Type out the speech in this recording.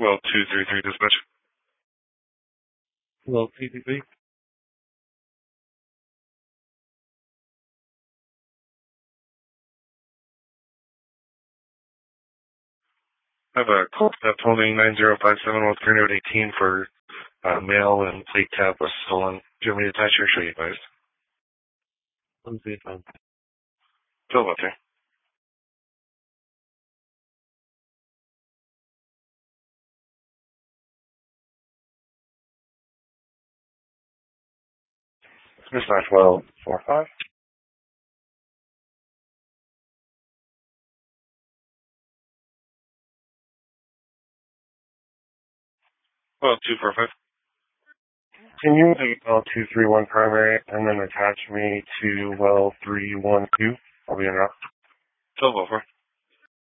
Well, 233 dispatch. Well, PPP. I have a call step holding 9057 with Green Road 18 for mail and plate tab was stolen. Do you want me to attach or show you guys? Let's see if I'm. Still up there. Dispatch well 45. Well 245. Can you make well 231 primary and then attach me to well 312? I'll be in route. 1204.